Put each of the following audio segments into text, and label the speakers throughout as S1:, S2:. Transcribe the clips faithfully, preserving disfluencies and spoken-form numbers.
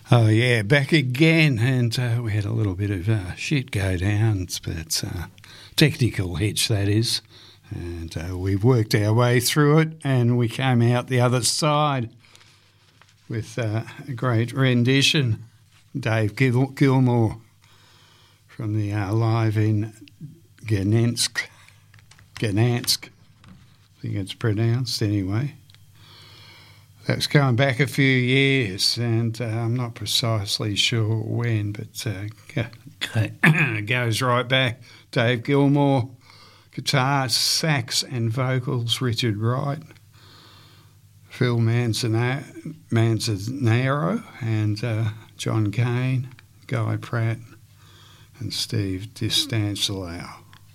S1: Oh yeah, back again, and uh, we had a little bit of uh, shit go down, but uh, technical hitch that is, and uh, we've worked our way through it, and we came out the other side with uh, a great rendition, Dave Gil- Gilmore from the uh, live in Gdansk, Gdansk, I think it's pronounced anyway. That's going back a few years, and uh, I'm not precisely sure when, but uh, goes right back. Dave Gilmore, guitar, sax and vocals, Richard Wright, Phil Manzana- Manzanero, and uh, John Cain, Guy Pratt, and Steve Distancilao,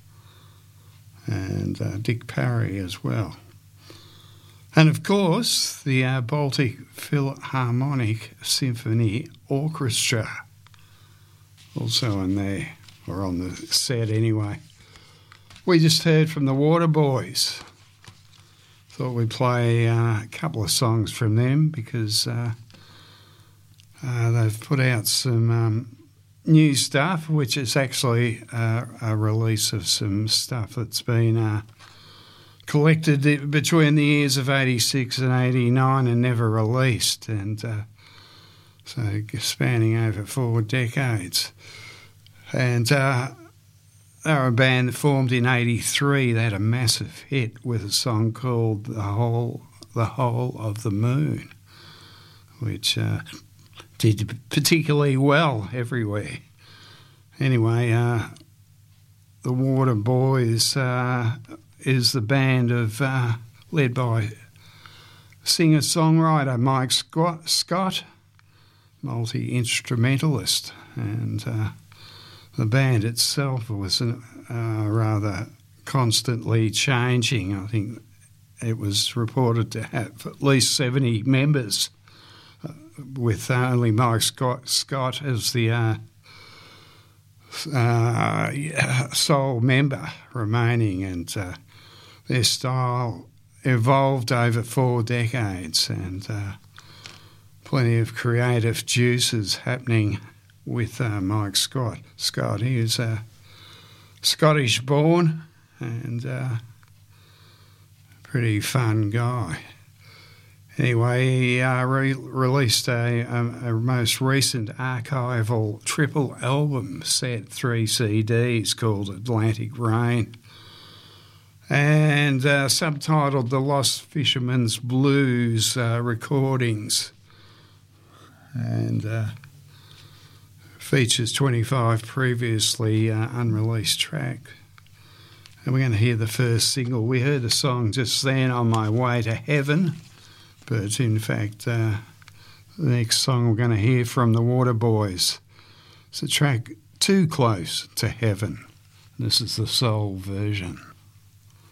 S1: and uh, Dick Parry as well. And of course, the uh, Baltic Philharmonic Symphony Orchestra, also in there, or on the set anyway. We just heard from the Waterboys. Thought we'd play uh, a couple of songs from them because uh, uh, they've put out some um, new stuff, which is actually uh, a release of some stuff that's been Uh, collected between the years of eighty-six and eighty-nine and never released, and uh, so spanning over four decades. And uh, they were a band that formed in eighty-three. They had a massive hit with a song called The Whole, the Whole of the Moon, which uh, did particularly well everywhere. Anyway, uh, the Waterboys Uh, is the band of uh, led by singer-songwriter Mike Scott, Scott multi-instrumentalist, and uh, the band itself was uh, rather constantly changing. I think it was reported to have at least seventy members, uh, with only Mike Scott, Scott as the uh, uh, sole member remaining, and uh, their style evolved over four decades, and uh, plenty of creative juices happening with uh, Mike Scott. Scott, he was uh, Scottish born and uh, pretty fun guy. Anyway, he uh, re- released a, a, a most recent archival triple album set, three C Ds, called Atlantic Rain, and uh, subtitled The Lost Fisherman's Blues uh, Recordings, and uh, features twenty-five previously uh, unreleased tracks. And we're going to hear the first single. We heard the song just then, On My Way to Heaven, but in fact uh, the next song we're going to hear from the Waterboys, it's a track Too Close to Heaven. This is the soul version.